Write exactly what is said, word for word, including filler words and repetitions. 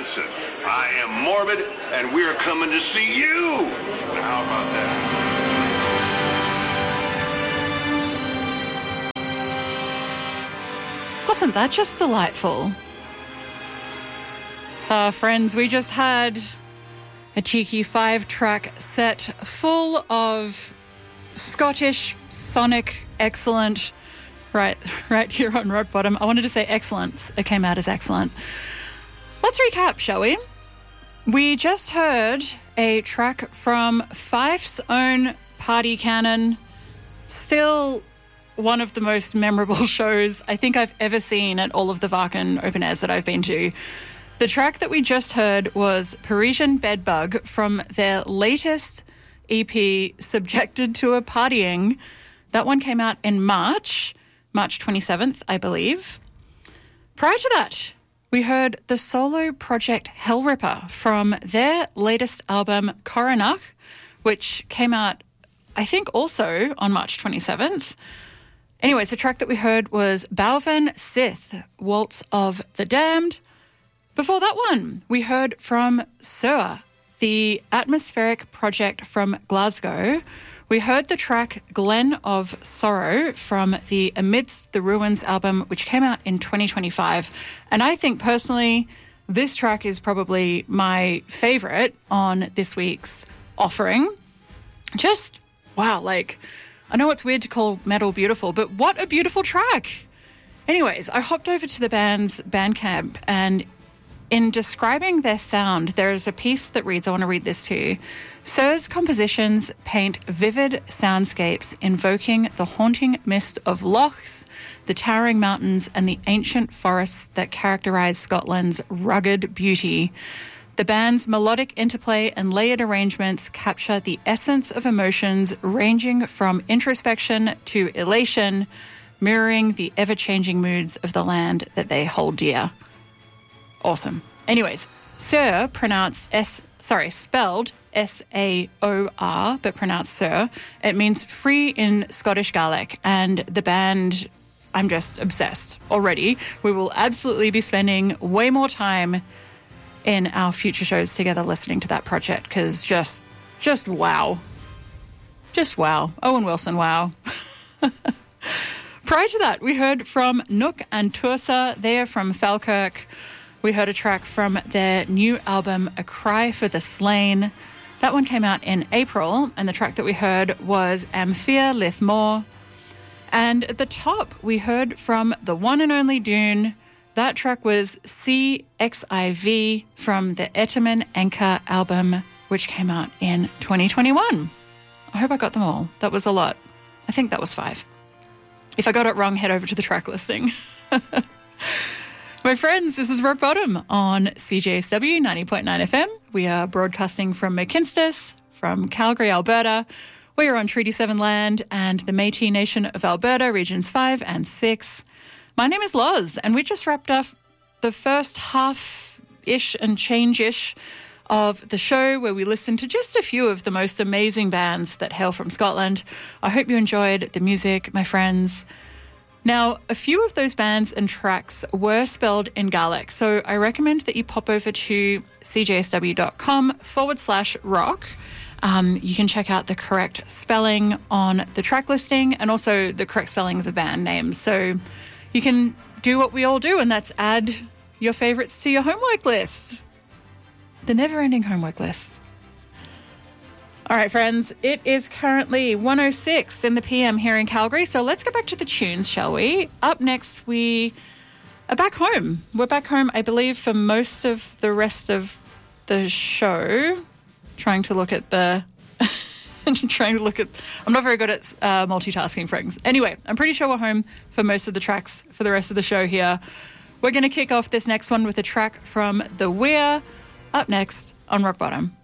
Listen, I am Morbid, and we're coming to see you. Now, how about that? Wasn't that just delightful? Uh, friends, we just had a cheeky five-track set full of Scottish sonic excellent, right, right here on Rock Bottom. I wanted to say excellence. It came out as excellent. Let's recap, shall we? We just heard a track from Fife's own Party Cannon. Still one of the most memorable shows I think I've ever seen at all of the Wacken open airs that I've been to. The track that we just heard was Parisian Bedbug from their latest E P, Subjected to a Partying. That one came out in March, March twenty-seventh, I believe. Prior to that, we heard the solo project Hellripper from their latest album, Coronach, which came out, I think, also on March twenty-seventh. Anyways, the track that we heard was Bauvan Sith, Waltz of the Damned. Before that one, we heard from Sur, the atmospheric project from Glasgow. We heard the track Glen of Sorrow from the Amidst the Ruins album, which came out in twenty twenty-five. And I think personally, this track is probably my favourite on this week's offering. Just, wow, like, I know it's weird to call metal beautiful, but what a beautiful track. Anyways, I hopped over to the band's Bandcamp, and in describing their sound, there is a piece that reads, I want to read this to you. Sur's compositions paint vivid soundscapes invoking the haunting mist of lochs, the towering mountains, and the ancient forests that characterise Scotland's rugged beauty. The band's melodic interplay and layered arrangements capture the essence of emotions ranging from introspection to elation, mirroring the ever-changing moods of the land that they hold dear. Awesome. Anyways, Sur, pronounced S, sorry, spelled S A O R, but pronounced Sur. It means free in Scottish Gaelic, and the band, I'm just obsessed already. We will absolutely be spending way more time in our future shows together listening to that project, because just, just wow. Just wow. Owen Wilson, wow. Prior to that, we heard from Nook and Tursa. They are from Falkirk. We heard a track from their new album, A Cry for the Slain. That one came out in April, and the track that we heard was Amphia Lithmore. And at the top, we heard from the one and only Dune. That track was C X I V from the Etterman Anchor album, which came out in twenty twenty-one. I hope I got them all. That was a lot. I think that was five. If I got it wrong, head over to the track listing. My friends, this is Rock Bottom on C J S W ninety point nine F M. We are broadcasting from McKinstis, from Calgary, Alberta. We are on Treaty seven land and the Métis Nation of Alberta, Regions five and six. My name is Loz, and we just wrapped up the first half-ish and change-ish of the show, where we listened to just a few of the most amazing bands that hail from Scotland. I hope you enjoyed the music, my friends. Now, a few of those bands and tracks were spelled in Gaelic, so I recommend that you pop over to cjsw.com forward slash rock. Um, you can check out the correct spelling on the track listing and also the correct spelling of the band names. So you can do what we all do, and that's add your favourites to your homework list. The never-ending homework list. All right, friends, it is currently one oh six in the P M here in Calgary, so let's get back to the tunes, shall we? Up next, we are back home. We're back home, I believe, for most of the rest of the show. Trying to look at the... trying to look at... I'm not very good at uh, multitasking, friends. Anyway, I'm pretty sure we're home for most of the tracks for the rest of the show here. We're going to kick off this next one with a track from The Weir, up next on Rock Bottom.